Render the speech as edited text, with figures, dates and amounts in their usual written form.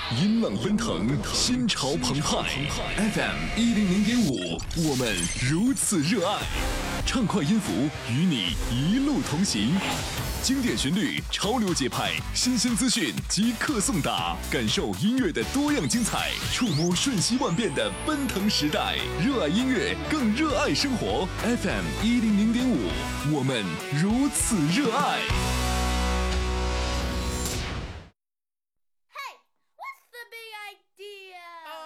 音浪奔腾，心潮澎湃。FM100.5，我们如此热爱。畅快音符与你一路同行，经典旋律，潮流节拍，新鲜资讯即刻送达，感受音乐的多样精彩，触摸瞬息万变的奔腾时代。热爱音乐，更热爱生活。FM100.5，我们如此热爱。